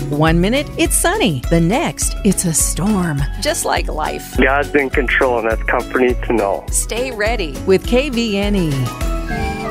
One minute, it's sunny. The next, it's a storm. Just like life. God's in control, and that's comforting to know. Stay ready with KVNE.